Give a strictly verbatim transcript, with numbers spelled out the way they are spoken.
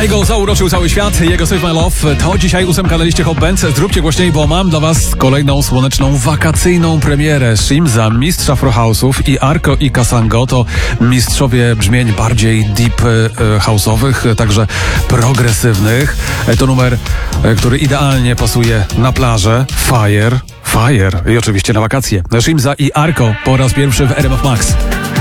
Kaigo zauroczył cały świat, jego Save My Love to dzisiaj ósemka na liście Hot Band. Zróbcie głośniej, bo mam dla was kolejną słoneczną, wakacyjną premierę. Shimza, mistrz afrohouse'ów, i Arco i Kasango to mistrzowie brzmień bardziej deep house'owych, także progresywnych. To numer, który idealnie pasuje na plażę. Fire, Fire i oczywiście na wakacje. Shimza i Arco po raz pierwszy w R M F Max.